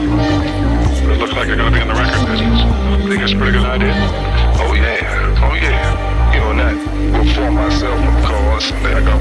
It looks like you're gonna be in the record business. Think it's a pretty good idea? Oh yeah. You know, and that will for myself, of course. And then I got